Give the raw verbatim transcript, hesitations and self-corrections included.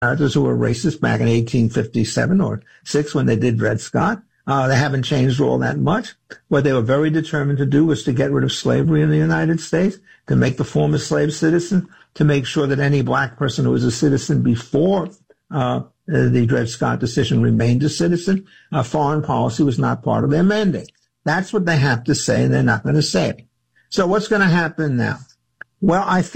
Americans who were racist back in eighteen fifty-seven or six when they did Dred Scott. Uh, they haven't changed all that much. What they were very determined to do was to get rid of slavery in the United States, to make the former slave citizen, to make sure that any black person who was a citizen before uh, the Dred Scott decision remained a citizen. Uh, foreign policy was not part of their mandate. That's what they have to say, and they're not going to say it. So what's going to happen now? Well, I think